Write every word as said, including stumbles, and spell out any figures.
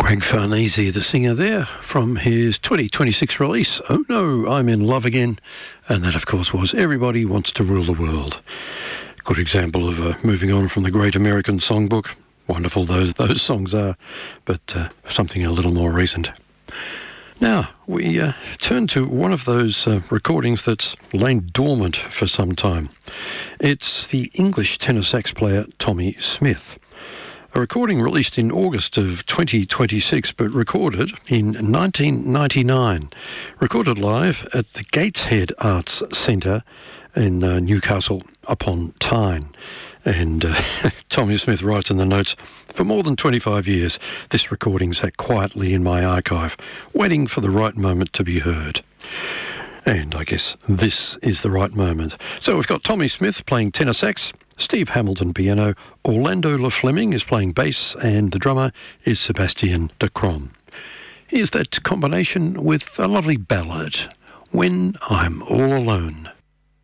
Greg Farnese, the singer there, from his twenty twenty-six release, Oh No, I'm in Love Again. And that, of course, was Everybody Wants to Rule the World. Good example of uh, moving on from the Great American Songbook. Wonderful those those songs are, but uh, something a little more recent. Now, we uh, turn to one of those uh, recordings that's lain dormant for some time. It's the English tenor sax player Tommy Smith. A recording released in August of twenty twenty-six, but recorded in nineteen ninety-nine. Recorded live at the Gateshead Arts Centre in uh, Newcastle upon Tyne. And uh, Tommy Smith writes in the notes, for more than twenty-five years, this recording sat quietly in my archive, waiting for the right moment to be heard. And I guess this is the right moment. So we've got Tommy Smith playing tenor sax, Steve Hamilton piano, Orlando LaFleming is playing bass, and the drummer is Sebastian de Krom. Here's that combination with a lovely ballad, When I'm All Alone.